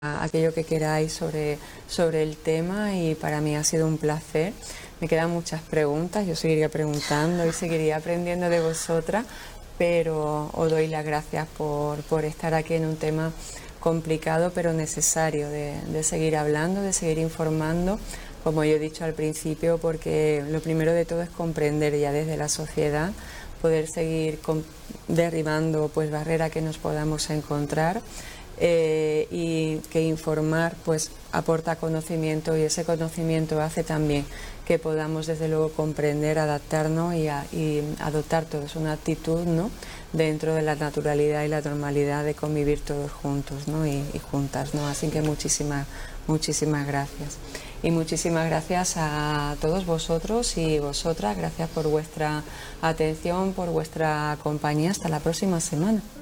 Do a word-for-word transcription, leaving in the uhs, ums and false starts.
aquello que queráis sobre, sobre el tema, y para mí ha sido un placer. Me quedan muchas preguntas, yo seguiría preguntando y seguiría aprendiendo de vosotras, pero os doy las gracias por, por estar aquí en un tema complicado pero necesario de, de seguir hablando, de seguir informando, como yo he dicho al principio, porque lo primero de todo es comprender ya desde la sociedad, poder seguir con, derribando pues barreras que nos podamos encontrar. Eh, y que informar pues aporta conocimiento, y ese conocimiento hace también que podamos desde luego comprender, adaptarnos y, a, y adoptar todos una actitud, ¿no?, dentro de la naturalidad y la normalidad de convivir todos juntos, ¿no?, y, y juntas, ¿no? Así que muchísimas, muchísimas gracias. Y muchísimas gracias a todos vosotros y vosotras, gracias por vuestra atención, por vuestra compañía. Hasta la próxima semana.